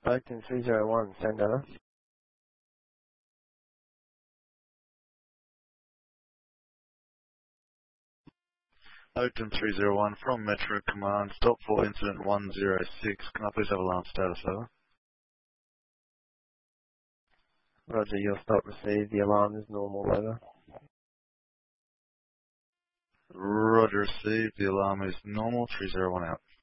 Oakton 301, send over. Oakton 301 from Metro Command, stop for incident 106. Can I please have alarm status, over? Roger, your stop received. The alarm is normal, over. Roger, received. The alarm is normal. 301 out.